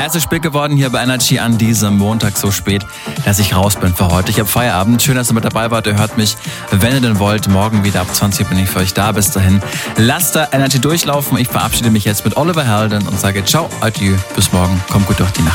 Es ist spät geworden hier bei Energy an diesem Montag so spät, dass ich raus bin für heute. Ich habe Feierabend. Schön, dass ihr mit dabei wart. Ihr hört mich, wenn ihr denn wollt. Morgen wieder ab 20 bin ich für euch da. Bis dahin, lasst da Energy durchlaufen. Ich verabschiede mich jetzt mit Oliver Heldens und sage ciao, adieu, bis morgen. Kommt gut durch die Nacht.